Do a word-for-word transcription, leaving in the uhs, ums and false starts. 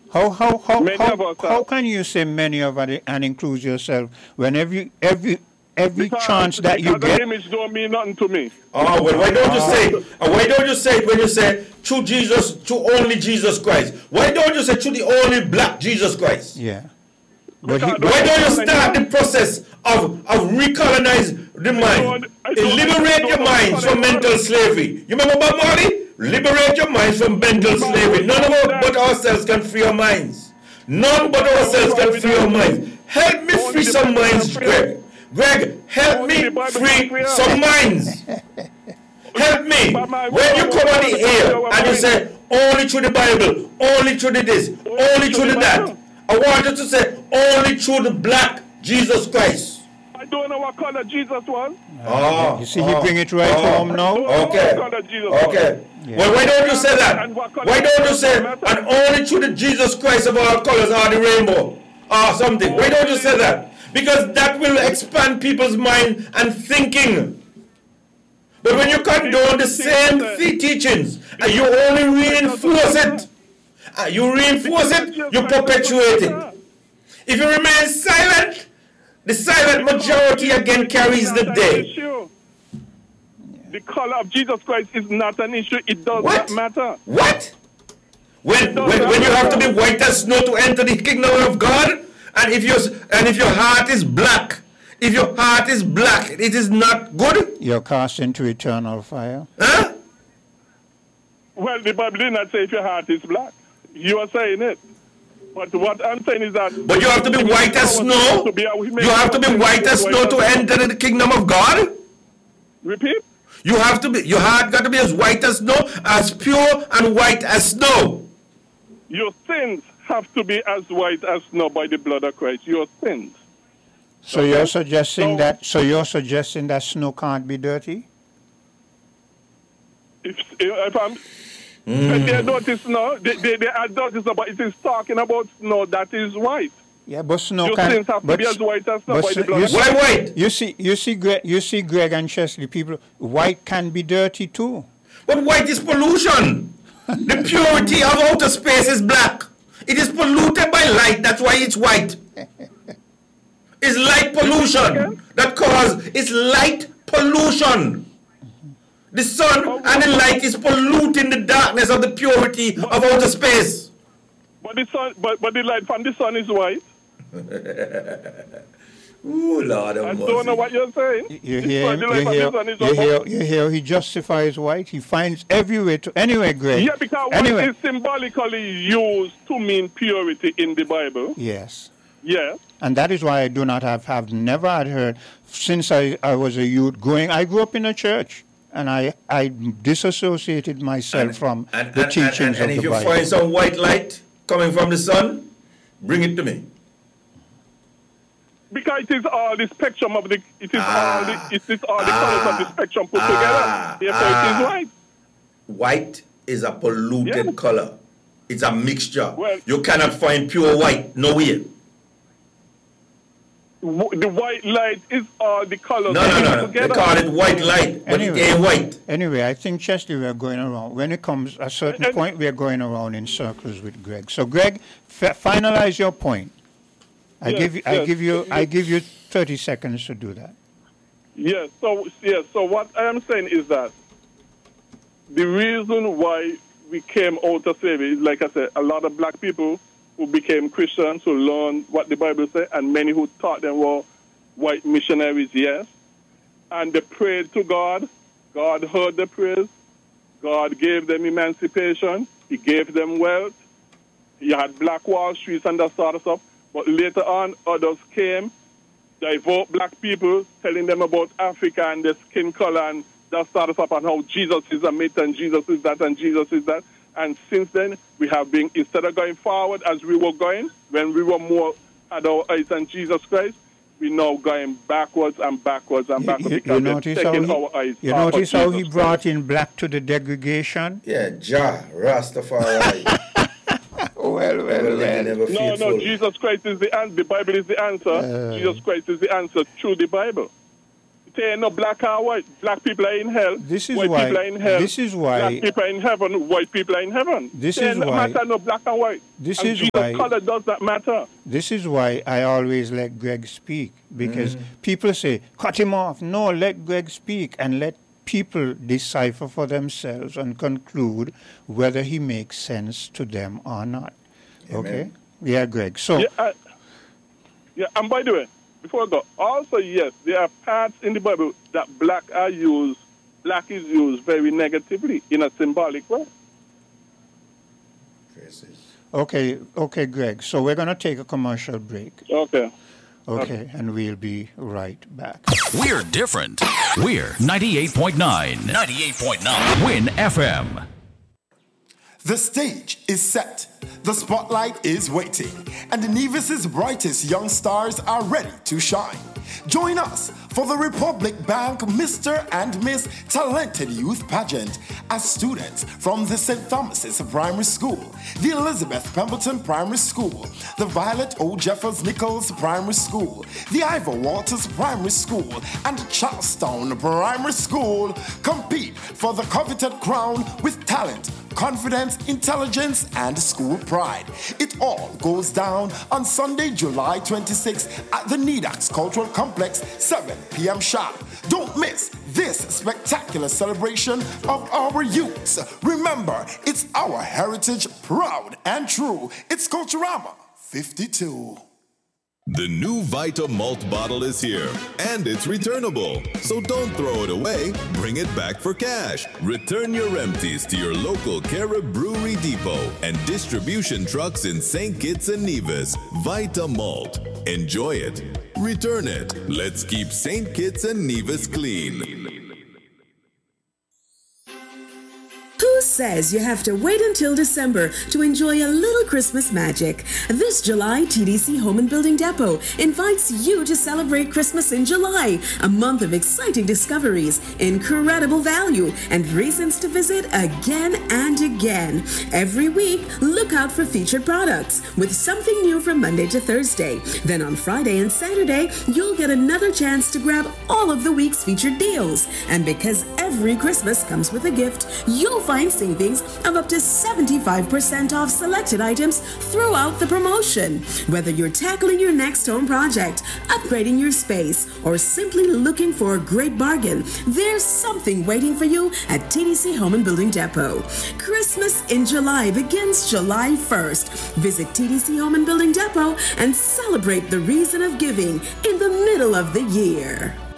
How how how Many how, of us how are. can you say many of it and include yourself when every every every Because, chance that you because the get? image don't mean nothing to me. Oh, well, why don't you say, uh, why don't you say it when you say, through Jesus, through only Jesus Christ? Why don't you say, through the only black Jesus Christ? Yeah. But he, Because Why I don't you don't start the know. process of, of recolonize the don't- mind? I don't- Liberate I don't your know minds what from they mental want. slavery. You remember Bob Marley? Liberate your minds from mental Bob slavery. None of us Marley. but ourselves can free our minds. None but Bob Marley ourselves was can wrong free with our that. minds. Help me Only free the some Bible can minds, free Greg. Greg, help Only the me Bible can free free us. some minds. Help me. But my- When you come on the air our and you mind. say, only through the Bible, only through the this, only through the that, I want you to say, only through the black Jesus Christ. I don't know what color Jesus was. Oh, you see, he oh, bring it right oh, home now. Okay. What color Jesus was. Okay. Yeah. Well, why don't you say that? And what color Why don't you was say, matter? and only through the Jesus Christ of all colors are the rainbow or something? Why don't you say that? Because that will expand people's mind and thinking. But when you condone the same three teachings and you only reinforce it, uh, you reinforce it, you perpetuate it. If you remain silent, the silent majority again carries the day. The color of Jesus Christ is not an issue. It does What? not matter. What? When, when, when you have to be white as snow to enter the kingdom of God, and if your and if your heart is black, if your heart is black, it is not good. You're cast into eternal fire. Huh? Well, the Bible did not say if your heart is black. You are saying it. But what I'm saying is that... But you have to be white as snow. You have to be white as snow to enter the kingdom of God. Repeat? You have to be, your heart got to be as white as snow, as pure and white as snow. Your sins have to be as white as snow by the blood of Christ. Your sins. So you're suggesting So- that so you're suggesting that snow can't be dirty? If, if I'm... If they dirty snow, they, they, they are dirty snow, but it is talking about snow that is white. Yeah, but snow Your can sins have to but be as white as snow but by the s- blood you of see- Christ. Why white? You see you see Greg you see Greg and Chesley, people white can be dirty too. But white is pollution. The purity of outer space is black. It is polluted by light. That's why it's white. It's light pollution that cause it's light pollution. The sun and the light is polluting the darkness of the purity of outer space. But the sun, but, but the light from the sun is white. Ooh, Lord I have don't know mercy. what you're saying. You It's hear like him? the You light hear, from the sun is you white. hear, you hear he justifies white. He finds every way to anyway, Greg. Yeah, because anyway. white is symbolically used to mean purity in the Bible. Yes. Yeah. And that is why I do not have, have never had heard, since I, I was a youth going, I grew up in a church, and I, I disassociated myself from And, the and, and, teachings and, and of if the you Bible. find some white light coming from the sun, bring it to me. Because it is all the spectrum of the, it is Ah. all the, it is all the Ah. colors of the spectrum put Ah. together. Therefore, Ah. it is white. White is a polluted Yeah. color. It's a mixture. Well- you cannot find pure white nowhere. W- The white light is all the colors No, no, put no, no. They together. call it white light, but Anyway. it ain't white. Anyway, I think, Chesley, we are going around. When it comes a certain And- point, we are going around in circles with Greg. So, Greg, f- finalize your point. I Yes, give you, I yes. give you, I give you thirty seconds to do that. Yes. So yes. So what I am saying is that the reason why we came out of slavery is, like I said, a lot of black people who became Christians, who learned what the Bible said, and many who taught them were white missionaries. Yes, and they prayed to God. God heard the prayers. God gave them emancipation. He gave them wealth. You had Black Wall Streets and that sort of stuff. But later on, others came, divert black people, telling them about Africa and their skin color and that sort of stuff, and how Jesus is a myth and Jesus is that and Jesus is that. And since then, we have been, instead of going forward as we were going, when we were more at our eyes on Jesus Christ, we now going backwards and backwards and You, backwards you- you because we're notice how taking he, our eyes you off of notice how he Jesus brought Christ. in black to the degradation? Yeah, Jah, Rastafari. Well, well, Ever living, well. ever No, faithful. no, Jesus Christ is the answer. The Bible is the answer. Uh. Jesus Christ is the answer through the Bible. It saying no black or white. Black people are in hell. This is white why. people are in hell. This is why. Black people are in heaven. White people are in heaven. This saying is why. matter no black and white. This and is Jesus' why. color does not matter. This is why I always let Greg speak, because mm. people say, cut him off. No, let Greg speak and let people decipher for themselves and conclude whether he makes sense to them or not. Amen. Okay? Yeah, Greg. So. Yeah, I, yeah, and by the way, before I go, also, yes, there are parts in the Bible that black are used, black is used very negatively in a symbolic way. Okay, okay, Greg. So we're going to take a commercial break. Okay. Okay, and we'll be right back. We're different. We're ninety-eight point nine. ninety-eight point nine. Win F M. The stage is set. The spotlight is waiting. And Nevis's brightest young stars are ready to shine. Join us for the Republic Bank Mister and Miss Talented Youth Pageant as students from the Saint Thomas's Primary School, the Elizabeth Pemberton Primary School, the Violet O. Jeffers Nichols Primary School, the Ivor Walters Primary School, and Charlestown Primary School compete for the coveted crown with talent, confidence, intelligence, and school pride. It all goes down on Sunday, July twenty-sixth at the Nidax Cultural Complex, seven p.m. sharp. Don't miss this spectacular celebration of our youths. Remember, it's our heritage, proud and true. It's Culturama fifty-two. The new Vita Malt bottle is here, and it's returnable. So don't throw it away, bring it back for cash. Return your empties to your local Carib Brewery Depot and distribution trucks in Saint Kitts and Nevis. Vita Malt. Enjoy it. Return it. Let's keep Saint Kitts and Nevis clean. Who says you have to wait until December to enjoy a little Christmas magic? This July, T D C Home and Building Depot invites you to celebrate Christmas in July, a month of exciting discoveries, incredible value, and reasons to visit again and again. Every week, look out for featured products with something new from Monday to Thursday. Then on Friday and Saturday, you'll get another chance to grab all of the week's featured deals. And because every Christmas comes with a gift, you'll find savings of up to seventy-five percent off selected items throughout the promotion. Whether you're tackling your next home project, upgrading your space, or simply looking for a great bargain, there's something waiting for you at T D C Home and Building Depot. Christmas in July begins July first. Visit T D C Home and Building Depot and celebrate the reason of giving in the middle of the year.